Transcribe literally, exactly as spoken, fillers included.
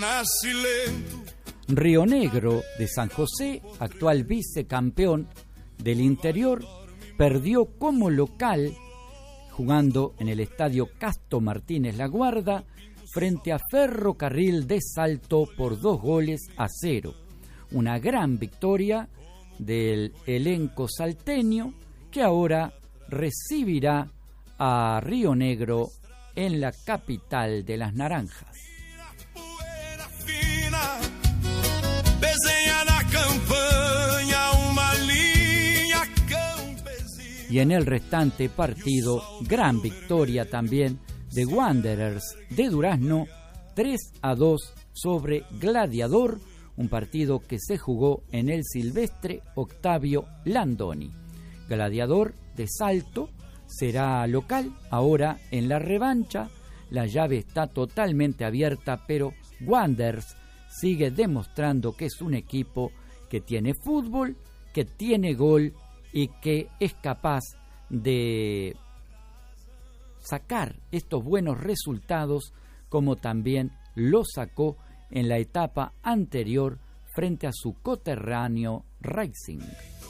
Río Negro de San José, actual vicecampeón del interior, perdió como local jugando en el estadio Casto Martínez La Guarda frente a Ferrocarril de Salto por dos goles a cero. Una gran victoria del elenco salteño que ahora recibirá a Río Negro en la capital de las Naranjas. Y en el restante partido, gran victoria también de Wanderers de Durazno, tres a dos sobre Gladiador, un partido que se jugó en el Silvestre Octavio Landoni. Gladiador de Salto será local ahora en la revancha. La llave está totalmente abierta, pero Wanderers sigue demostrando que es un equipo que tiene fútbol, que tiene gol y que es capaz de sacar estos buenos resultados, como también lo sacó en la etapa anterior frente a su coterráneo Racing.